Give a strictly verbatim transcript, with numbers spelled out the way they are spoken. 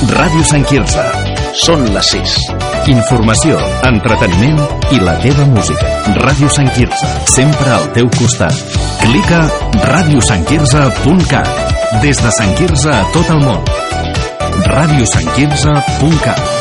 Ràdio Sant Quirze. Són les sis. Informació, entreteniment i la teva música. Ràdio Sant Quirze, sempre al teu costat. Clica ràdio sant quirze punt cat. Des de Sant Quirze a tot el món. ràdio sant quirze punt cat.